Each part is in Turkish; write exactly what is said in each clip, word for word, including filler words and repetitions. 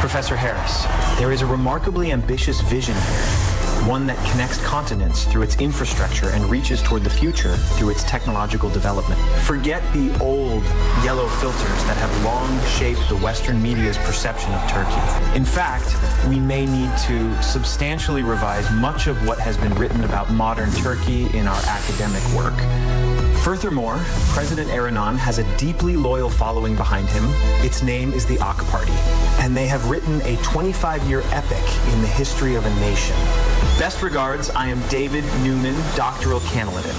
Professor Harris, there is a remarkably ambitious vision here, one that connects continents through its infrastructure and reaches toward the future through its technological development. Forget the old yellow filters that have long shaped the Western media's perception of Turkey. In fact, we may need to substantially revise much of what has been written about modern Turkey in our academic work. Furthermore, President Erdogan has a deeply loyal following behind him. Its name is the A K Party, and they have written a twenty-five-year epic in the history of a nation. Best regards, I am David Newman, doctoral candidate.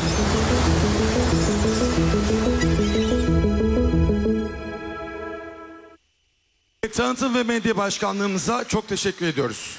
Tanıtım ve Medya Başkanlığımıza çok teşekkür ediyoruz.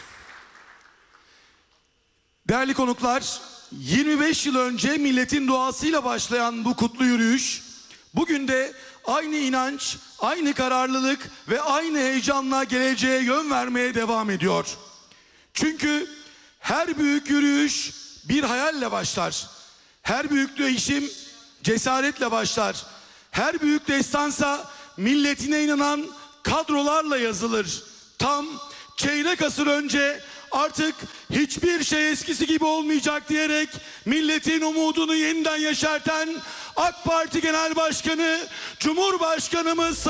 Değerli konuklar, yirmi beş yıl önce milletin duasıyla başlayan bu kutlu yürüyüş, bugün de aynı inanç, aynı kararlılık ve aynı heyecanla geleceğe yön vermeye devam ediyor. Çünkü her büyük yürüyüş bir hayalle başlar. Her büyük değişim cesaretle başlar. Her büyük destansa milletine inanan kadrolarla yazılır. Tam çeyrek asır önce artık hiçbir şey eskisi gibi olmayacak diyerek milletin umudunu yeniden yeşerten AK Parti Genel Başkanı, Cumhurbaşkanımız